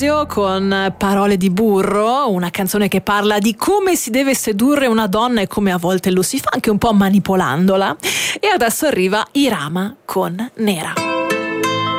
con Parole di burro, una canzone che parla di come si deve sedurre una donna e come a volte lo si fa anche un po' manipolandola. E adesso arriva Irama con Nera.